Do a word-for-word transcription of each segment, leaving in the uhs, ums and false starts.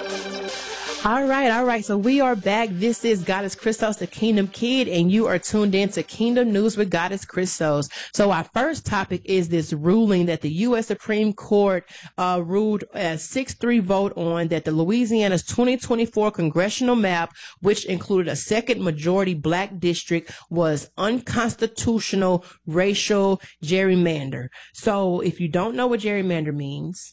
All right, all right. So we are back. This is Goddess Christos, the Kingdom Kid, and you are tuned in to Kingdom News with Goddess Christos. So our first topic is this ruling that the U S Supreme Court uh, ruled a six three vote on that the Louisiana's twenty twenty-four congressional map, which included a second majority black district, was unconstitutional racial gerrymander. So if you don't know what gerrymander means,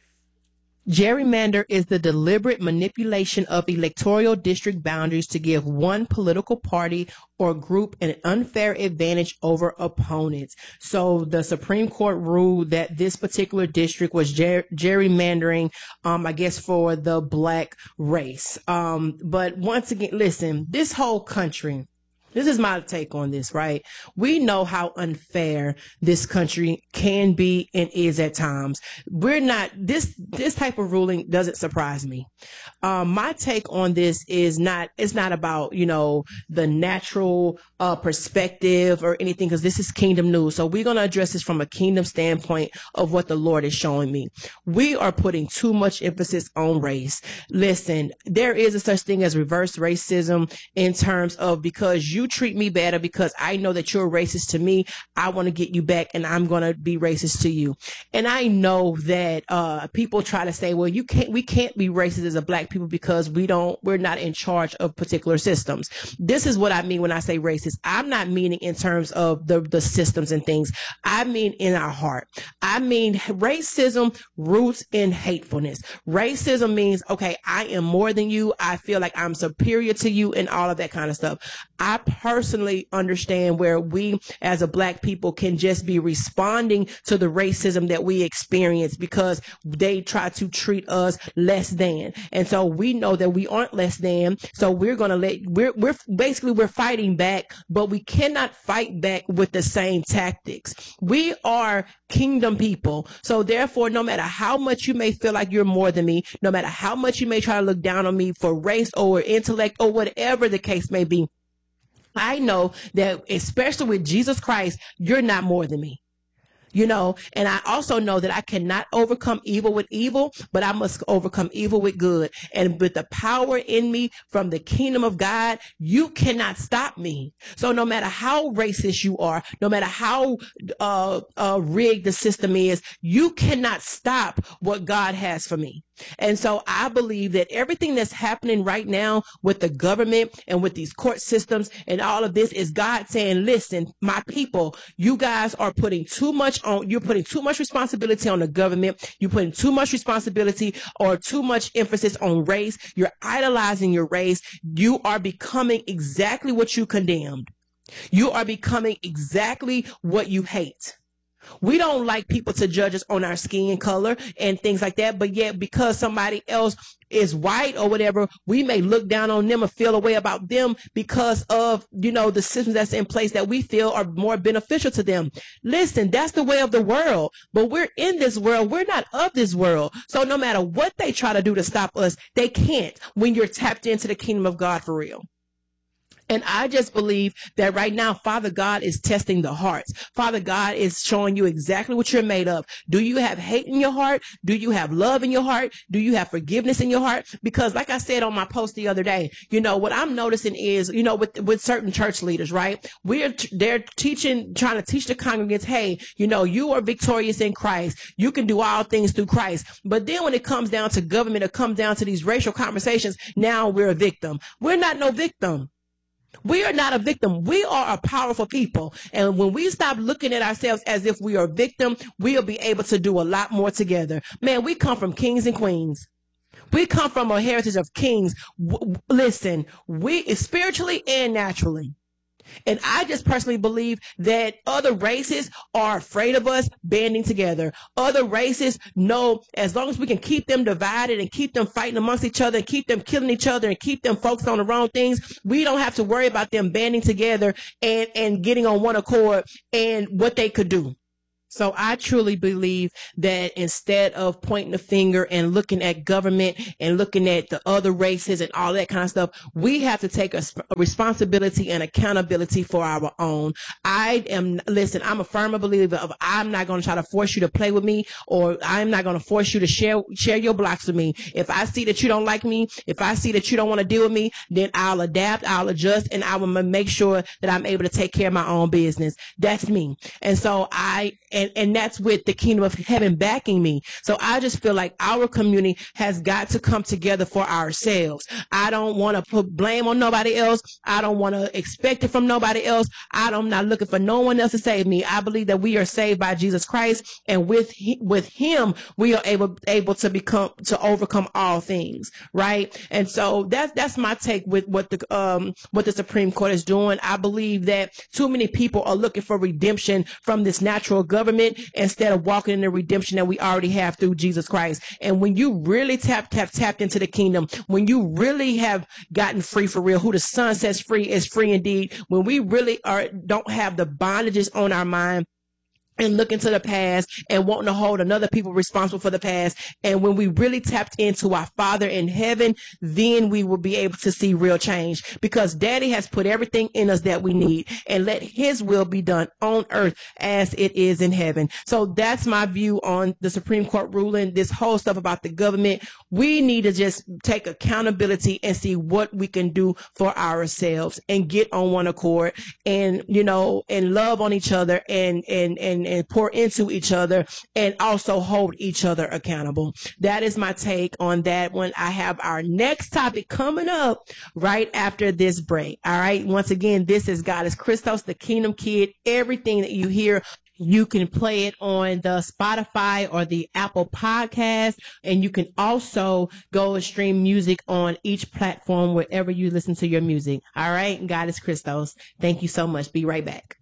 gerrymander is the deliberate manipulation of electoral district boundaries to give one political party or group an unfair advantage over opponents. So the Supreme Court ruled that this particular district was ger- gerrymandering, um, I guess, for the black race. Um, but once again, listen, this whole country, this is my take on this, right? We know how unfair this country can be and is at times. We're not, this, this type of ruling doesn't surprise me. Um, my take on this is not, it's not about, you know, the natural, uh, perspective or anything, because this is kingdom news. So we're going to address this from a kingdom standpoint of what the Lord is showing me. We are putting too much emphasis on race. Listen, there is a such thing as reverse racism in terms of because you You treat me better because I know that you're racist to me, I want to get you back and I'm going to be racist to you. And I know that uh people try to say, well, you can't, we can't be racist as a black people because we don't, we're not in charge of particular systems. This is what I mean when I say racist. I'm not meaning in terms of the, the systems and things. I mean in our heart. I mean racism roots in hatefulness. Racism means, okay, I am more than you. I feel like I'm superior to you and all of that kind of stuff. I personally understand where we as a black people can just be responding to the racism that we experience because they try to treat us less than. And so we know that we aren't less than. So we're going to let, we're, we're basically, we're fighting back, but we cannot fight back with the same tactics. We are kingdom people. So therefore, no matter how much you may feel like you're more than me, no matter how much you may try to look down on me for race or intellect or whatever the case may be, I know that especially with Jesus Christ, you're not more than me. You know, and I also know that I cannot overcome evil with evil, but I must overcome evil with good. And with the power in me from the kingdom of God, you cannot stop me. So no matter how racist you are, no matter how uh, uh, rigged the system is, you cannot stop what God has for me. And so I believe that everything that's happening right now with the government and with these court systems and all of this is God saying, listen, my people, you guys are putting too much on, you're putting too much responsibility on the government. You're putting too much responsibility or too much emphasis on race. You're idolizing your race. You are becoming exactly what you condemned. You are becoming exactly what you hate. We don't like people to judge us on our skin color and things like that, but yet because somebody else is white or whatever, we may look down on them or feel a way about them because of, you know, the systems that's in place that we feel are more beneficial to them. Listen, that's the way of the world, but we're in this world. We're not of this world. So no matter what they try to do to stop us, they can't when you're tapped into the kingdom of God for real. And I just believe that right now, Father God is testing the hearts. Father God is showing you exactly what you're made of. Do you have hate in your heart? Do you have love in your heart? Do you have forgiveness in your heart? Because like I said on my post the other day, you know, what I'm noticing is, you know, with, with certain church leaders, right? We're, they're teaching, trying to teach the congregants, hey, you know, you are victorious in Christ. You can do all things through Christ. But then when it comes down to government, it comes down to these racial conversations. Now we're a victim. We're not no victim. We are not a victim. We are a powerful people. And when we stop looking at ourselves as if we are a victim, we'll be able to do a lot more together. Man, we come from kings and queens. We come from a heritage of kings. W- listen, we spiritually and naturally. And I just personally believe that other races are afraid of us banding together. Other races know as long as we can keep them divided and keep them fighting amongst each other and keep them killing each other and keep them focused on the wrong things, we don't have to worry about them banding together and, and getting on one accord and what they could do. So I truly believe that instead of pointing the finger and looking at government and looking at the other races and all that kind of stuff, we have to take a, a responsibility and accountability for our own. I am, listen, I'm a firm believer of I'm not going to try to force you to play with me, or I'm not going to force you to share, share your blocks with me. If I see that you don't like me, if I see that you don't want to deal with me, then I'll adapt, I'll adjust, and I will make sure that I'm able to take care of my own business. That's me. And so I, and, and that's with the kingdom of heaven backing me. So I just feel like our community has got to come together for ourselves. I don't want to put blame on nobody else. I don't want to expect it from nobody else. I don't, I'm not looking for no one else to save me. I believe that we are saved by Jesus Christ, and with with him we are able able to become to overcome all things, right? And so that's that's my take with what the um what the Supreme Court is doing. I believe that too many people are looking for redemption from this natural government instead of walking in the redemption that we already have through Jesus Christ. And when you really tap tap tapped into the kingdom, when you really have gotten free for real, who the Son sets free is free indeed. When we really are don't have the bondages on our mind and look into the past and wanting to hold another people responsible for the past. And when we really tapped into our Father in heaven, then we will be able to see real change, because Daddy has put everything in us that we need, and let his will be done on earth as it is in heaven. So that's my view on the Supreme Court ruling, this whole stuff about the government. We need to just take accountability and see what we can do for ourselves and get on one accord, and, you know, and love on each other, and, and, and, and pour into each other, and also hold each other accountable. That is my take on that one. I have our next topic coming up right after this break. All right. Once again, this is Goddess Christos, the Kingdom Kid. Everything that you hear, you can play it on the Spotify or the Apple Podcast, and you can also go and stream music on each platform wherever you listen to your music. All right. Goddess Christos. Thank you so much. Be right back.